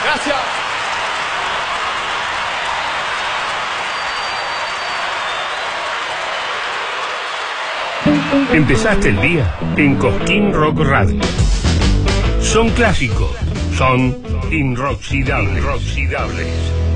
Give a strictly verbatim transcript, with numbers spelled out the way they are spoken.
Gracias. Empezaste el día en Cosquín Rock Radio. Son clásicos, son inroxidables.